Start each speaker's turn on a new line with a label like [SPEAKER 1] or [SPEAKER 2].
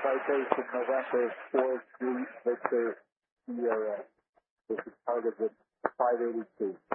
[SPEAKER 1] Citation November 4-3 Victor Sierra. This is part of the 582.